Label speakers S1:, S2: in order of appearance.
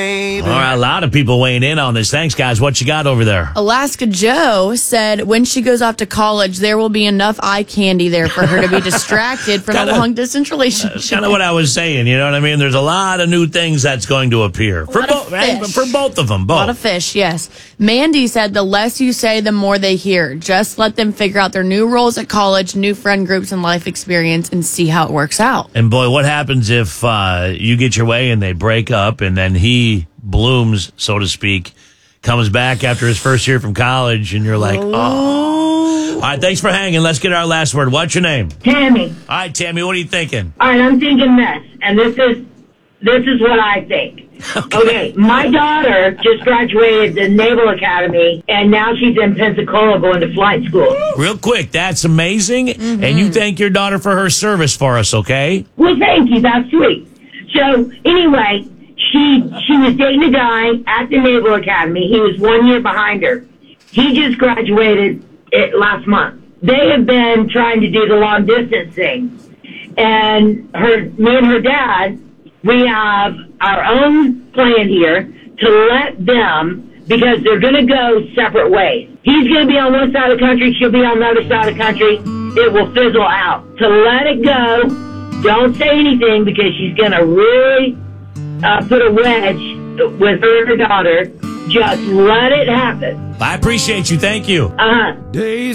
S1: All right, a lot of people weighing in on this. Thanks, guys. What you got over there?
S2: Alaska Joe said when she goes off to college, there will be enough eye candy there for her to be distracted from a long-distance relationship.
S1: That's kind of what I was saying. You know what I mean? There's a lot of new things that's going to appear. For both of them.
S2: A lot of fish, yes. Mandy said the less you say, the more they hear. Just let them figure out their new roles at college, new friend groups, and life experience, and see how it works out.
S1: And boy, what happens if you get your way and they break up and then he blooms, so to speak, comes back after his first year from college, and you're like, oh. All right, thanks for hanging. Let's get our last word. What's your name?
S3: Tammy.
S1: All right, Tammy, what are you thinking?
S3: All right, I'm thinking this, and this is what I think. Okay, my daughter just graduated the Naval Academy, and now she's in Pensacola going to flight school.
S1: Real quick, that's amazing, and you thank your daughter for her service for us, okay?
S3: Well, thank you. That's sweet. So, anyway, she was dating a guy at the Naval Academy. He was 1 year behind her. He just graduated last month. They have been trying to do the long distance thing. And me and her dad, we have our own plan here to let them, because they're going to go separate ways. He's going to be on one side of the country. She'll be on the other side of the country. It will fizzle out. To let it go, don't say anything, because she's going to really put a wedge with her and her daughter. Just let it happen.
S1: I appreciate you. Thank you.
S3: Uh-huh.